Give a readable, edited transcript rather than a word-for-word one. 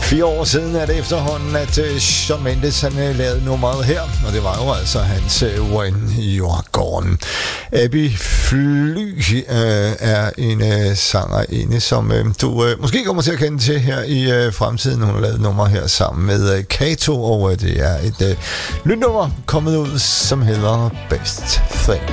4 år siden er det efterhånden, at Shawn Mendes han lavede nummeret her, og det var jo altså hans When You're Gone. Abby Fly er en sangerinde, som du måske kommer til at kende til her i fremtiden. Hun har lavet nummer her sammen med Kato, og det er et nyt nummer kommet ud, som hedder Best Thing.